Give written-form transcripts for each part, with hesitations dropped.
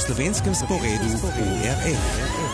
slovenskem sporedu ORF.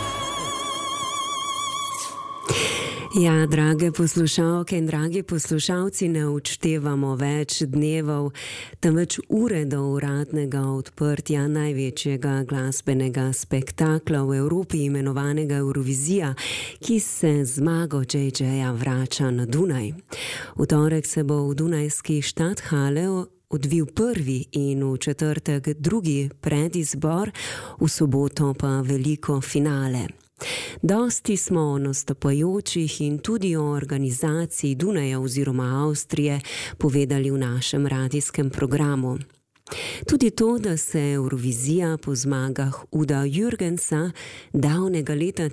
Ja, drage poslušalke in dragi poslušalci, ne odštevamo več dnevov, temveč ure do uradnega odprtja največjega glasbenega spektakla v Evropi, imenovanega Eurovizija, ki se zmago JJ-ja vrača na Dunaj. V torek se bo v dunajski Stadthalle odvil prvi in v četrtek drugi predizbor, v soboto pa veliko finale. Dosti smo o nastopajočih in tudi o organizaciji Dunaja oziroma Avstrije povedali v našem radijskem programu. Tudi to, da se Eurovizija po zmagah Uda Jürgensa davnega leta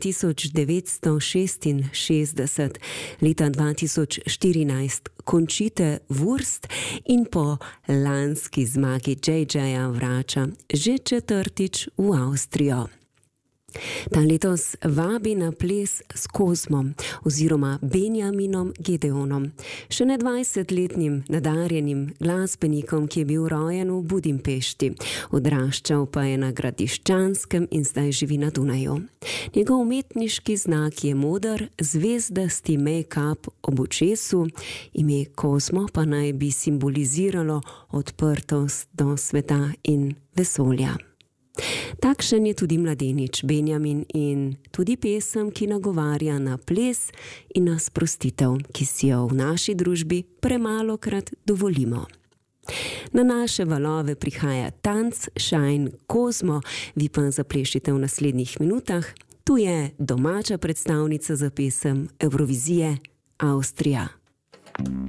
1966, leta 2014 Conchite Wurst in po lanski zmagi JJ-ja vrača že četrtič v Avstrijo. Ta letos vabi na ples s Kozmom oziroma Benjaminom Gedeonom, še ne 20-letnim nadarjenim glasbenikom, ki je bil rojen v Budimpešti, odraščal pa je na Gradiščanskem in zdaj živi na Dunaju. Njegov umetniški znak je moder, zvezdasti make-up ob očesu, ime Kozmo pa naj bi simboliziralo odprtost do sveta in vesolja. Takšen je tudi mladenič Benjamin in tudi pesem, ki nagovarja na ples in na sprostitev, ki si jo v naši družbi premalokrat dovolimo. Na naše valove prihaja tanc Shine Kozmo, vi pa zaplešite v naslednjih minutah. Tu je domača predstavnica za pesem Eurovizije, Avstrija.